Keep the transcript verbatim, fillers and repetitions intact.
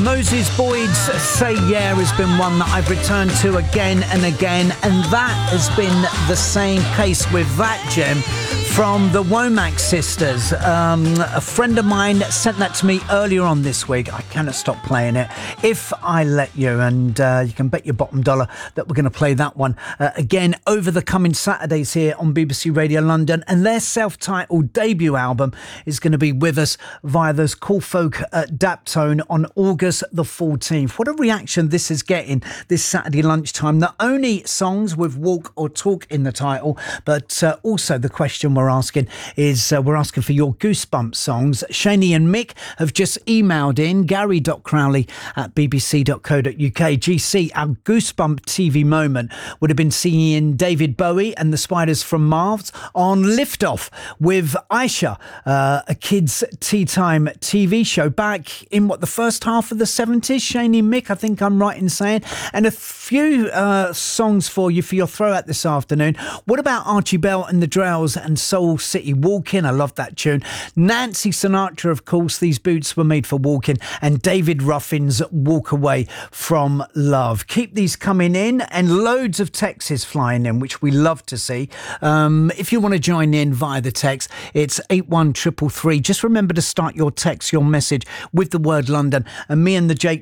Moses Boyd's Say Yeah has been one that I've returned to again and again, and that has been the same case with that gem from the Womack sisters. Um, a friend of mine sent that to me earlier on this week. I cannot stop playing it, If I Let You, and uh, you can bet your bottom dollar that we're going to play that one uh, again over the coming Saturdays here on B B C Radio London, and their self-titled debut album is going to be with us via those Cool Folk at Daptone on August the fourteenth. What a reaction this is getting this Saturday lunchtime. Not only songs with Walk or Talk in the title, but uh, also the question we're asking is uh, we're asking for your Goosebumps songs. Shani and Mick have just emailed in gary.crowley at bbc.co.uk. G C, our Goosebump T V moment would have been seeing David Bowie and the Spiders from Mars on Liftoff with Aisha, uh, a kids' tea time T V show back in what, the first half of the seventies. Shani, Mick, I think I'm right in saying. And a few uh, songs for you for your throwout this afternoon. What about Archie Bell and the Drells and Soul City Walking? I love that tune. Nancy Sinatra, of course, These Boots Were Made for Walking, and David Ruffin's Walk Away from Love. Keep these coming in, and loads of texts flying in, which we love to see. Um, if you want to join in via the text, it's eight one three three three. Just remember to start your text, your message with the word London, and me and the Jake